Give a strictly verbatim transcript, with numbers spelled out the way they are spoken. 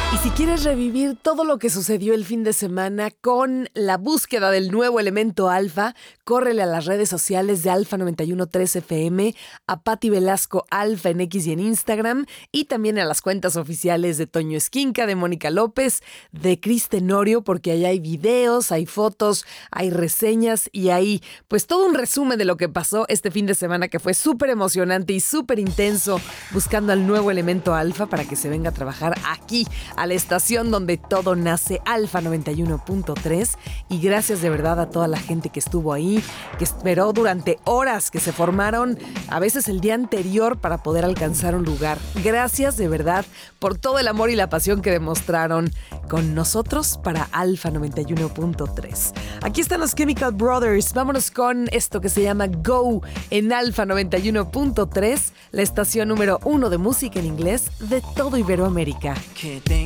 Y si quieres revivir todo lo que sucedió el fin de semana con la búsqueda del nuevo elemento alfa, córrele a las redes sociales de Alfa noventa y uno punto tres F M, a Pati Velasco Alfa en X y en Instagram, y también a las cuentas oficiales de Toño Esquinca, de Mónica López, de Cris Tenorio, porque allá hay videos, hay fotos, hay reseñas y hay pues todo un resumen de lo que pasó este fin de semana, que fue súper emocionante y súper intenso, buscando al nuevo elemento alfa para que se venga a trabajar aquí a la estación donde todo nace, Alfa noventa y uno punto tres. Y gracias de verdad a toda la gente que estuvo ahí, que esperó durante horas, que se formaron a veces el día anterior para poder alcanzar un lugar. Gracias de verdad por todo el amor y la pasión que demostraron con nosotros para Alfa noventa y uno punto tres. Aquí están los Chemical Brothers. Vámonos con esto que se llama Go en Alfa noventa y uno punto tres, la estación número uno de música en inglés de todo Iberoamérica. Can't think